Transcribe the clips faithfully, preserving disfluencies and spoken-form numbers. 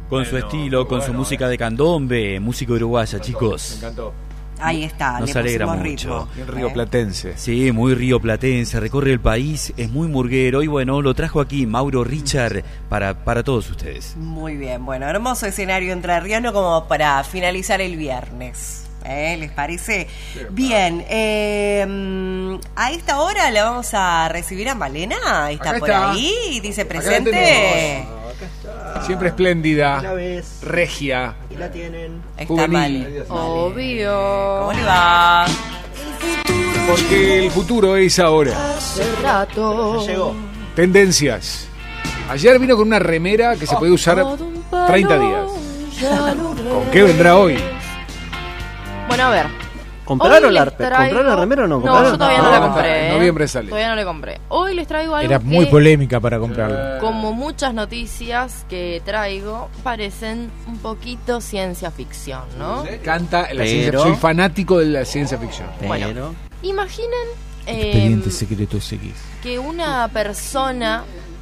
Con bueno, su estilo, con bueno, su música de candombe, música uruguaya, chicos. Me encantó. Ahí está, nos le alegra mucho. Ritmo. Bien rioplatense. Sí, muy rioplatense, recorre el país, es muy murguero y bueno, lo trajo aquí Mauro Richard para, para todos ustedes. Muy bien, bueno, hermoso escenario entrerriano como para finalizar el viernes. ¿Eh? ¿Les parece? Bien, eh, a esta hora la vamos a recibir a Malena. ¿Está Acá por está. ahí? Dice presente. Acá está. Siempre espléndida, regia. Y la tienen. Está Juvenil. Male. Obvio. ¿Cómo le va? Porque el futuro es ahora. Hace rato. Ya llegó. Tendencias. Ayer vino con una remera que se puede usar treinta días. ¿Con qué vendrá hoy? Bueno, a ver. ¿Compraron la, les traigo... ¿compraron la remera o no? No, ¿Compraron? yo todavía no, No, la no, compré. en ¿eh? noviembre sale. Todavía no la compré. Hoy les traigo algo Era muy que, polémica para comprarlo. como muchas noticias que traigo, parecen un poquito ciencia ficción, ¿no? Canta la Pero- ciencia. Soy fanático de la ciencia ficción. Bueno. Imaginen eh, Expediente secreto X. que una persona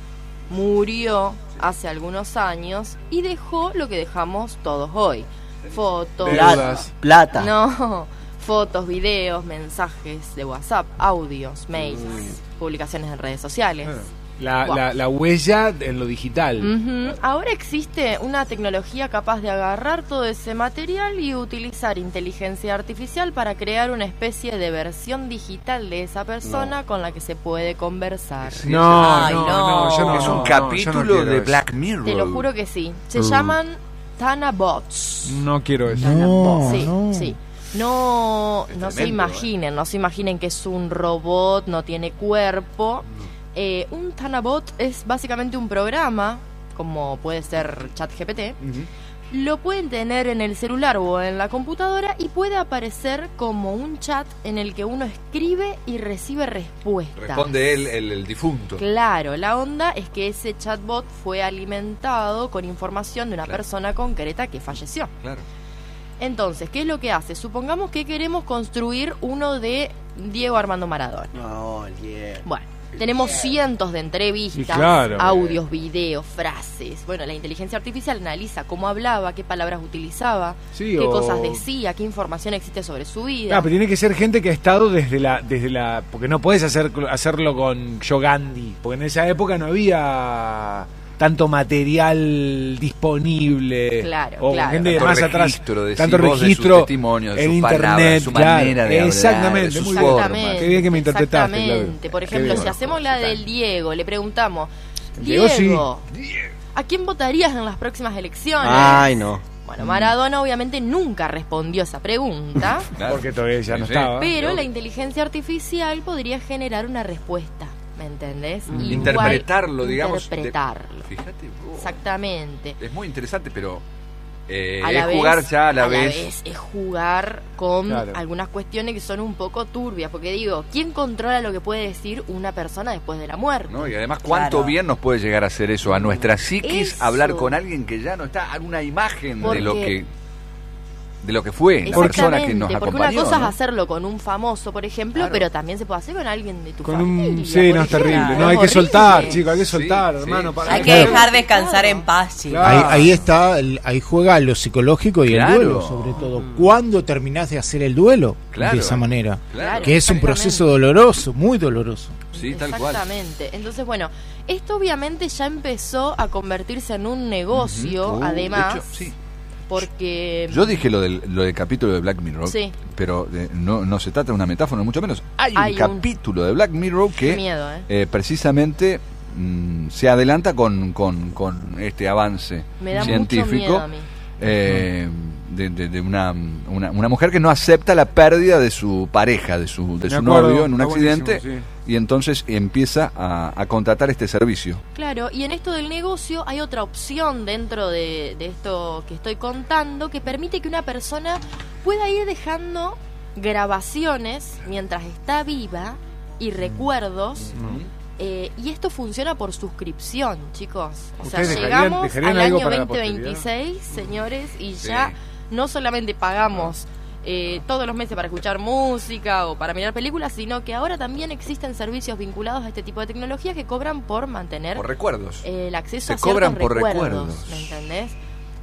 murió hace algunos años y dejó lo que dejamos todos hoy. Fotos, Plata. Plata. no, fotos, videos, mensajes de WhatsApp, audios, mails, publicaciones en redes sociales. La, Wow. la, la huella en lo digital. Ujú. Ahora existe una tecnología capaz de agarrar todo ese material y utilizar inteligencia artificial para crear una especie de versión digital de esa persona con la que se puede conversar. No, Ay, no, no. no, yo no. Es un no, capítulo yo no quiero de eso. Black Mirror. Te lo juro que sí. Se llaman Thanabots. No quiero eso. No, Sí, no. sí. No, Es no se tremendo, imaginen, no se imaginen que es un robot, no tiene cuerpo. Eh, un Thanabot es básicamente un programa, como puede ser ChatGPT. Lo pueden tener en el celular o en la computadora y puede aparecer como un chat en el que uno escribe y recibe respuestas. Responde él, el, el difunto. Claro, la onda es que ese chatbot fue alimentado con información de una Claro. persona concreta que falleció. Claro. Entonces, ¿qué es lo que hace? Supongamos que queremos construir uno de Diego Armando Maradona. No, yeah. Bueno, tenemos cientos de entrevistas, Sí, claro. audios, videos, frases. Bueno, la inteligencia artificial analiza cómo hablaba, qué palabras utilizaba, Sí, qué o- cosas decía, qué información existe sobre su vida. Ah, pero tiene que ser gente que ha estado desde la, desde la, porque no puedes hacer, hacerlo con Yogandi, porque en esa época no había tanto material disponible. Claro, o claro. gente de Tanto más atrás, registro, decís tanto vos, de registro, sus testimonios, de en sus internet, palabras, su claro, manera de hablar, exactamente, de sus muy formas. bien. Qué bien que me interpretaste, Exactamente. Claudio. Por Qué ejemplo, bien. si hacemos la del Diego, le preguntamos, Diego, Diego, sí. ¿a quién votarías en las próximas elecciones? Ay, no. Bueno, Maradona obviamente nunca respondió esa pregunta, Claro. Porque todavía ya no Sí, sí. estaba. pero Obvio. la inteligencia artificial podría generar una respuesta, ¿me entendés? Mm. Igual Interpretarlo, digamos. de- Interpretarlo. Fíjate vos. Exactamente. Es muy interesante, pero eh, A la es vez- jugar ya a la, vez. vez es jugar con Claro. algunas cuestiones que son un poco turbias, porque digo, ¿quién controla lo que puede decir una persona después de la muerte? ¿no? Y además, ¿cuánto Claro. bien nos puede llegar a hacer eso a nuestra psiquis? Eso. Hablar con alguien que ya no está, una imagen de lo Porque- que de lo que fue la persona que nos Exactamente, porque acompañó. una cosa ¿no? es hacerlo con un famoso, por ejemplo, Claro. pero también se puede hacer con alguien de tu Con familia. un, sí, por no es ejemplo. terrible. No, Es hay que horrible. soltar, chicos, hay que Sí, soltar, sí, hermano. Para Hay que Claro. dejar descansar en paz, chicos. Claro. Ahí, ahí está, el- ahí juega lo psicológico y Claro. el duelo, sobre todo. ¿Cuándo terminás de hacer el duelo Claro. de esa manera? Claro. Que es un proceso doloroso, muy doloroso. Sí, tal cual. Exactamente. Entonces, bueno, esto obviamente ya empezó a convertirse en un negocio, Ujú. Uh, además, de hecho, sí. porque... Yo dije lo del, lo del capítulo de Black Mirror, Sí. pero eh, no, no se trata de una metáfora, ni mucho menos. Hay, Hay un un- capítulo de Black Mirror Qué que miedo, ¿eh? eh, precisamente mm, se adelanta con, con, con este avance Me da científico. mucho miedo a mí. eh, de, de- de una, una, una mujer que no acepta la pérdida de su pareja, de su, de Me su acuerdo, novio en un está accidente, buenísimo, y entonces empieza a, a contratar este servicio. Claro, y en esto del negocio hay otra opción dentro de, de esto que estoy contando que permite que una persona pueda ir dejando grabaciones mientras está viva y recuerdos. eh, y esto funciona por suscripción, chicos. O sea, ¿Ustedes dejarían- llegamos dejarían al algo año para la veinte veintiséis, señores, y Sí. ya no solamente pagamos eh, todos los meses para escuchar música o para mirar películas, sino que ahora también existen servicios vinculados a este tipo de tecnología que cobran por mantener Por recuerdos. eh, el acceso Se a ciertos cobran por recuerdos, recuerdos. ¿me entendés?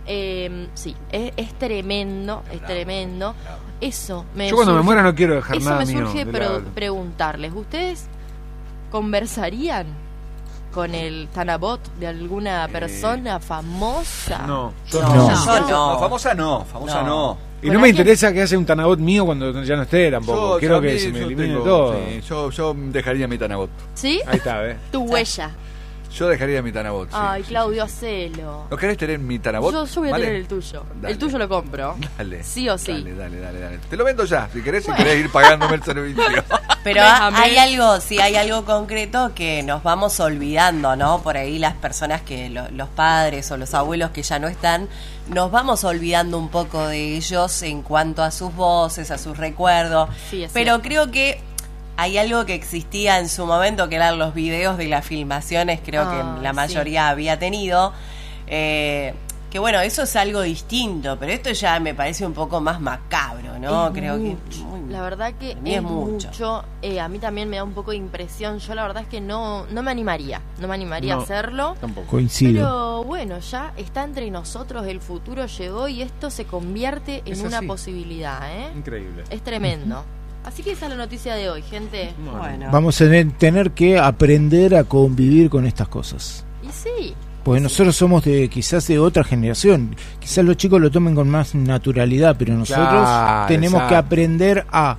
Eh, sí, es, es tremendo, es tremendo. Eso me Yo cuando surge- me muera no quiero dejar Eso nada me mío surge de pro- la- preguntarles, ¿ustedes conversarían con el Tanabot de alguna persona famosa? No, No, No. yo no. No, famosa no, famosa No. no. Y ¿Con no me alguien? interesa que hace un Tanabot mío cuando ya no esté tampoco. Yo, Quiero yo que a mí, se me yo elimine tengo- todo. sí, yo, yo dejaría mi Tanabot. ¿Sí? Ahí está, ¿ves? Tu huella. Yo dejaría mi Tanabot. sí, Ay, sí, Claudio, sí, sí. hacelo. ¿No querés tener mi Tanabot? Yo, yo voy a ¿Vale? tener el tuyo. Dale. El tuyo lo compro. Dale. Sí o sí. Dale, dale, dale, dale. Te lo vendo ya, si querés, si querés ir pagándome el servicio. Pero ha- Déjame. hay algo, sí, hay algo concreto que nos vamos olvidando, ¿no? Por ahí las personas que, lo- los padres o los abuelos que ya no están, nos vamos olvidando un poco de ellos en cuanto a sus voces, a sus recuerdos. Sí, es Pero cierto. creo que hay algo que existía en su momento, que eran los videos de las filmaciones, creo Ah, que la sí. mayoría había tenido. Eh, que bueno, eso es algo distinto, pero esto ya me parece un poco más macabro, ¿no? Es creo mucho. que muy- La verdad que para mí es, es mucho. mucho. Eh, a mí también me da un poco de impresión. Yo la verdad es que no, no me animaría. No me animaría No. a hacerlo. Tampoco. Coincido. Pero bueno, ya está entre nosotros, el futuro llegó y esto se convierte en Es una así. posibilidad, ¿eh? Increíble. Es tremendo. Así que esa es la noticia de hoy, gente. Bueno. Vamos a tener- tener que aprender a convivir con estas cosas. Y sí, Porque nosotros somos de quizás de otra generación. Quizás los chicos lo tomen con más naturalidad, pero nosotros Claro, tenemos que exacto. aprender a...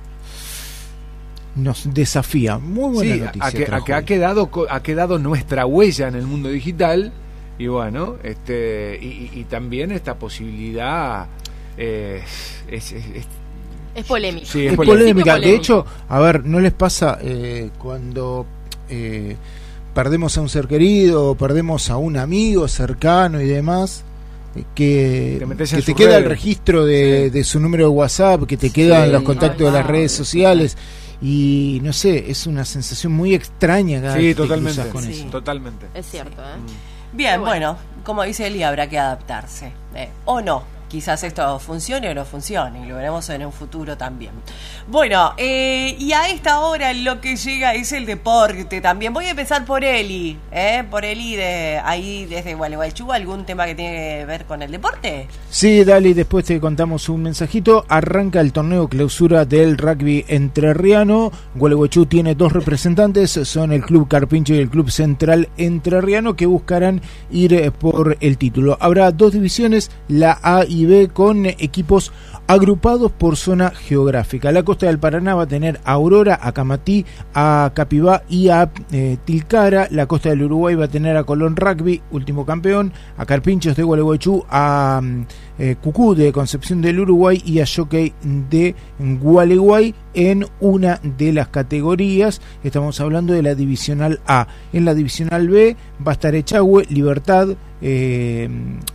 Nos desafía. Muy buena Sí, noticia. a que, a trajo que ha hoy. quedado co- ha quedado nuestra huella en el mundo digital y bueno, este y, y- y también esta posibilidad eh, es, es- es- es polémico. Sí, Es polémico. polémica. De polémico. hecho, a ver, ¿no les pasa eh, cuando eh, perdemos a un ser querido, o perdemos a un amigo cercano y demás, eh, que, Te metés que en te sus queda el redes. registro de, Sí. de su número de WhatsApp, que te quedan Sí. los contactos Ay, de las wow. redes sociales? Y no sé, es una sensación muy extraña cada Sí, vez que te totalmente. cruzas con Sí. eso. Totalmente. Es cierto, ¿eh? Bien, Pero bueno. bueno, como dice Eli, habrá que adaptarse. eh, o no. Quizás esto funcione o no funcione, y lo veremos en un futuro también. Bueno, eh, y a esta hora lo que llega es el deporte también. Voy a empezar por Eli, ¿eh? Por Eli, de ahí desde Gualeguaychú, ¿algún tema que tiene que ver con el deporte? Sí, dale, después te contamos un mensajito. Arranca el torneo clausura del rugby entrerriano. Gualeguaychú tiene dos representantes, son el Club Carpincho y el Club Central Entrerriano, que buscarán ir eh, por el título. Habrá dos divisiones, la A y B, con eh, equipos agrupados por zona geográfica. La costa del Paraná va a tener a Aurora, a Camatí, a Capibá y a eh, Tilcara. La costa del Uruguay va a tener a Colón Rugby, último campeón, a Carpinchos de Gualeguaychú, a eh, Cucú de Concepción del Uruguay y a Jockey de Gualeguay en una de las categorías. Estamos hablando de la divisional A. En la divisional B va a estar Echagüe, Libertad eh,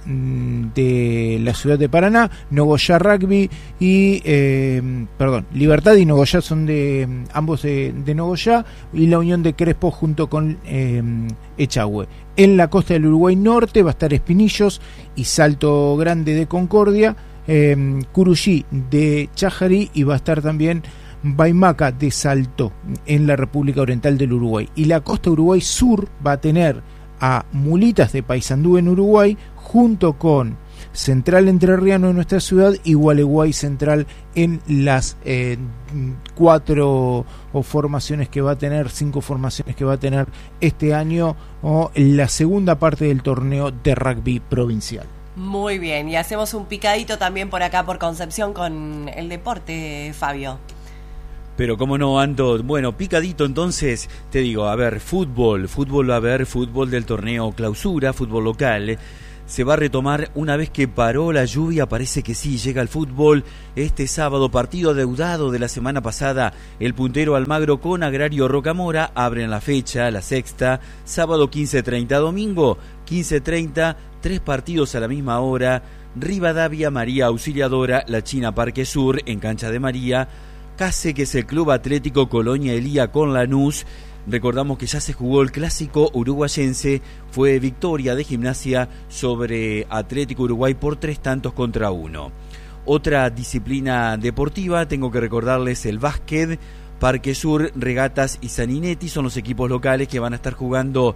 de la ciudad de Paraná, Nogoyá Rugby y eh, perdón, Libertad y Nogoyá son de ambos de, de Nogoyá, y la Unión de Crespo junto con eh, Echagüe. En la costa del Uruguay Norte va a estar Espinillos y Salto Grande de Concordia, eh, Curuyí de Chajarí, y va a estar también Baimaca de Salto en la República Oriental del Uruguay. Y la costa Uruguay Sur va a tener a Mulitas de Paysandú en Uruguay junto con Central Entrerriano en nuestra ciudad y Gualeguay Central en las eh, cuatro o formaciones que va a tener, cinco formaciones que va a tener este año, o la segunda parte del torneo de rugby provincial. Muy bien, y hacemos un picadito también por acá, por Concepción, con el deporte, Fabio. Pero cómo no, Anto. Bueno, picadito entonces, te digo, a ver, fútbol, fútbol va a haber, fútbol del torneo clausura, fútbol local. Se va a retomar una vez que paró la lluvia, parece que sí, llega el fútbol este sábado, partido adeudado de la semana pasada. El puntero Almagro con Agrario Rocamora abren la fecha, la sexta, sábado quince treinta, domingo quince treinta, tres partidos a la misma hora. Rivadavia, María Auxiliadora, La China Parque Sur en Cancha de María. Case, que es el Club Atlético Colonia Elía con Lanús. Recordamos que ya se jugó el clásico uruguayense, fue victoria de Gimnasia sobre Atlético Uruguay por tres tantos contra uno. Otra disciplina deportiva, tengo que recordarles el básquet. Parque Sur, Regatas y Saninetti son los equipos locales que van a estar jugando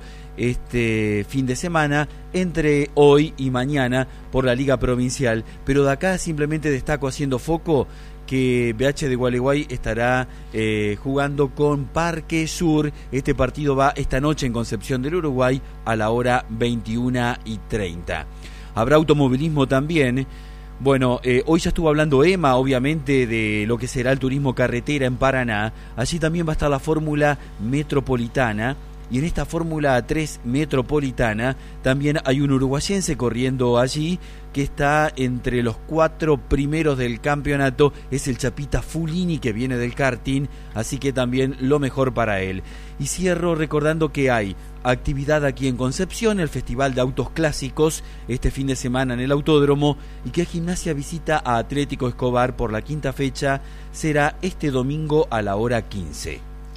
este fin de semana entre hoy y mañana por la Liga Provincial. Pero de acá simplemente destaco, haciendo foco, que B H de Gualeguay estará eh, jugando con Parque Sur. Este partido va esta noche en Concepción del Uruguay a la hora veintiuna y treinta. Habrá automovilismo también. Bueno, eh, hoy ya estuvo hablando Emma, obviamente, de lo que será el turismo carretera en Paraná. Allí también va a estar la Fórmula Metropolitana. Y en esta Fórmula tres Metropolitana también hay un uruguayense corriendo allí que está entre los cuatro primeros del campeonato. Es el Chapita Fulini, que viene del karting, así que también lo mejor para él. Y cierro recordando que hay actividad aquí en Concepción, el Festival de Autos Clásicos, este fin de semana en el Autódromo, y que Gimnasia visita a Atlético Escobar por la quinta fecha. Será este domingo a la hora quince.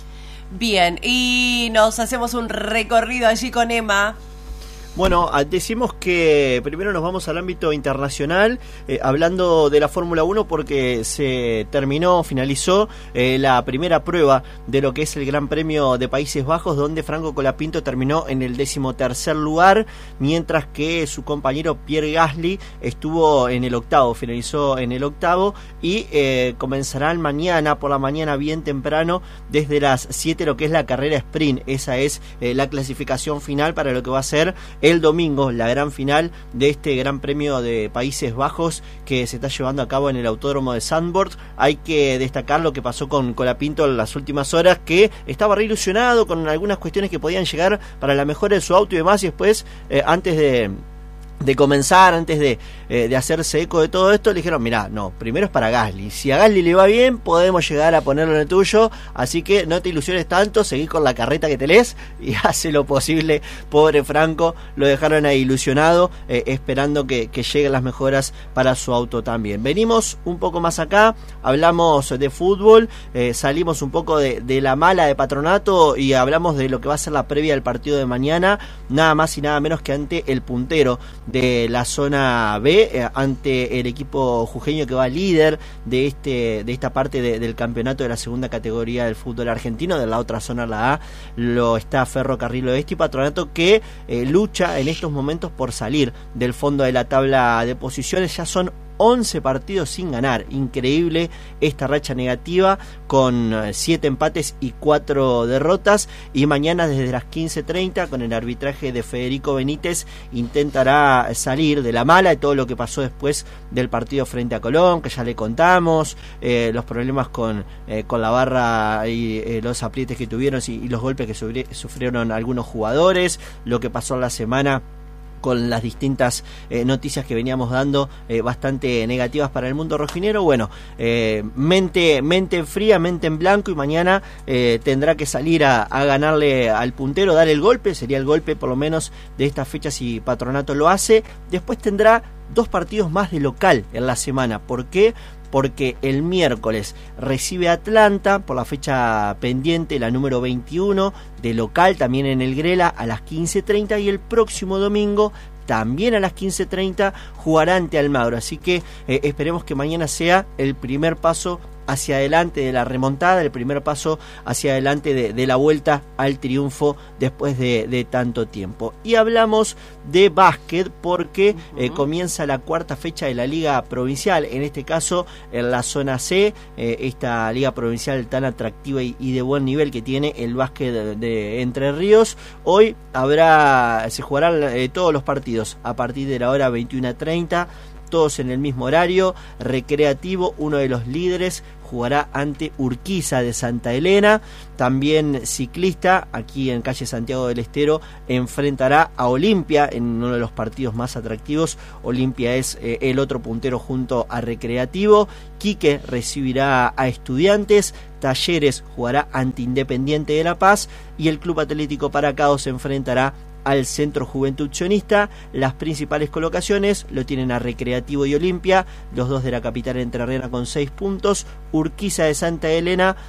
Bien, y nos hacemos un recorrido allí con Emma. Bueno, decimos que primero nos vamos al ámbito internacional, eh, hablando de la Fórmula uno, porque se terminó, finalizó eh, la primera prueba de lo que es el Gran Premio de Países Bajos, donde Franco Colapinto terminó en el decimotercer lugar, mientras que su compañero Pierre Gasly estuvo en el octavo, finalizó en el octavo, y eh, comenzarán mañana, por la mañana bien temprano, desde las siete, lo que es la carrera sprint. Esa es eh, la clasificación final para lo que va a ser el domingo, la gran final de este Gran Premio de Países Bajos que se está llevando a cabo en el Autódromo de Zandvoort. Hay que destacar lo que pasó con Colapinto en las últimas horas, que estaba re ilusionado con algunas cuestiones que podían llegar para la mejora de su auto y demás, y después, eh, antes de... de comenzar, antes de, eh, de hacerse eco de todo esto, le dijeron, mirá, no, primero es para Gasly, si a Gasly le va bien, podemos llegar a ponerlo en el tuyo, así que no te ilusiones tanto, seguí con la carreta que te lees y hace lo posible. Pobre Franco, lo dejaron ahí ilusionado, eh, esperando que, que lleguen las mejoras para su auto también. Venimos un poco más acá, hablamos de fútbol, eh, salimos un poco de, de la mala de Patronato y hablamos de lo que va a ser la previa del partido de mañana, nada más y nada menos que ante el puntero de la zona B, eh, ante el equipo jujeño que va líder de este de esta parte de, del campeonato de la segunda categoría del fútbol argentino. De la otra zona, la A, lo está Ferrocarril Oeste y Patronato, que eh, lucha en estos momentos por salir del fondo de la tabla de posiciones. Ya son once partidos sin ganar, increíble esta racha negativa, con siete empates y cuatro derrotas, y mañana desde las quince treinta, con el arbitraje de Federico Benítez, intentará salir de la mala de todo lo que pasó después del partido frente a Colón, que ya le contamos, eh, los problemas con, eh, con la barra y eh, los aprietes que tuvieron y, y los golpes que sufri- sufrieron algunos jugadores, lo que pasó en la semana con las distintas eh, noticias que veníamos dando, eh, bastante negativas para el mundo rojinero. Bueno, eh, mente, mente fría, mente en blanco, y mañana eh, tendrá que salir a, a ganarle al puntero, dar el golpe, sería el golpe por lo menos de esta fecha si Patronato lo hace. Después tendrá dos partidos más de local en la semana. ¿Por qué? Porque el miércoles recibe a Atlanta por la fecha pendiente, la número veintiuno, de local, también en el Grela, a las quince treinta, y el próximo domingo, también a las quince treinta, jugará ante Almagro. Así que eh, esperemos que mañana sea el primer paso hacia adelante de la remontada, el primer paso hacia adelante de, de la vuelta al triunfo después de, de tanto tiempo. Y hablamos de básquet porque eh, comienza la cuarta fecha de la Liga Provincial, en este caso en la zona C, eh, esta Liga Provincial tan atractiva y, y de buen nivel que tiene el básquet de, de Entre Ríos. Hoy habrá, se jugarán eh, todos los partidos a partir de la hora veintiuna treinta, todos en el mismo horario. Recreativo, uno de los líderes, jugará ante Urquiza de Santa Elena. También Ciclista, aquí en calle Santiago del Estero, enfrentará a Olimpia en uno de los partidos más atractivos. Olimpia es eh, el otro puntero junto a Recreativo. Quique recibirá a Estudiantes. Talleres jugará ante Independiente de La Paz, y el Club Atlético Paracao se enfrentará al Centro Juventud Sionista. Las principales colocaciones lo tienen a Recreativo y Olimpia, los dos de la capital entrerriana con seis puntos. Urquiza de Santa Elena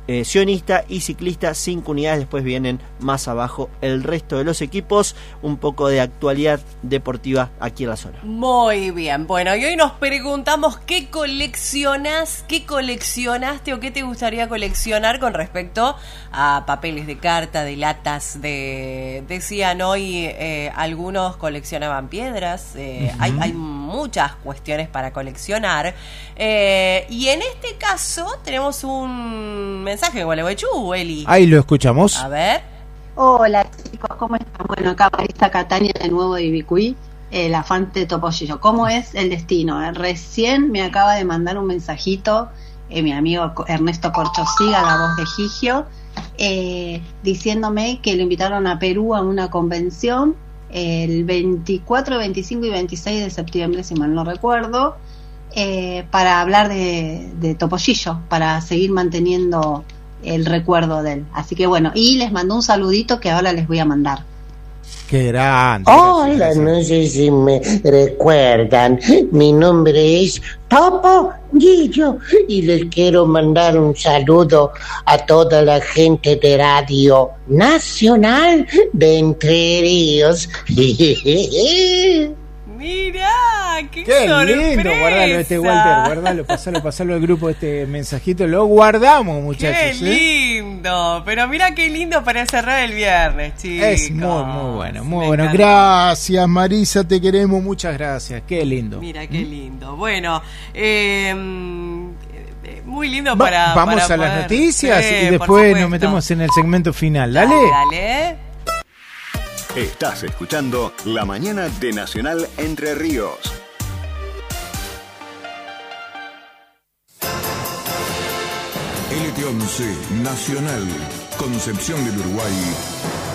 eh, sionista y ciclista, cinco unidades. Después vienen más abajo el resto de los equipos. Un poco de actualidad deportiva aquí en la zona. Muy bien, bueno, y hoy nos preguntamos qué coleccionas, qué coleccionaste o qué te gustaría coleccionar con respecto a papeles de carta, de latas, de decían hoy eh, algunos coleccionaban piedras, eh, uh-huh. hay, hay muchas cuestiones para coleccionar, eh, y en este caso tenemos un mensaje de Gualeguaychú, Eli. Ahí lo escuchamos. A ver. Hola chicos, ¿cómo están? Bueno, acá Marisa Catania de nuevo de Ibicuí, el afán de Topollillo. ¿Cómo es el destino? Eh, recién me acaba de mandar un mensajito eh, mi amigo Ernesto Corchosiga, la voz de Gigio, eh, diciéndome que lo invitaron a Perú a una convención eh, el veinticuatro, veinticinco y veintiséis de septiembre, si mal no recuerdo, eh, para hablar de, de Topollillo, para seguir manteniendo el recuerdo de él. Así que bueno, y les mando un saludito que ahora les voy a mandar. Qué grande. Hola, no sé si me recuerdan. Mi nombre es Topo Gillo y les quiero mandar un saludo a toda la gente de Radio Nacional de Entre Ríos. Mira, qué, qué sorpresa. lindo, guardalo este Walter, guardalo, pasalo, pasalo al grupo este mensajito, lo guardamos, muchachos. Qué lindo, ¿eh? Pero mira qué lindo para cerrar el viernes, chicos. Es muy, muy bueno, muy Me bueno. Encanta. Gracias, Marisa, te queremos, muchas gracias, qué lindo. Mira qué lindo. Bueno, eh, muy lindo Va, para vamos para a poder. las noticias sí, y después nos metemos en el segmento final. Dale. Dale. dale. Estás escuchando La Mañana de Nacional Entre Ríos. L T once Nacional, Concepción del Uruguay,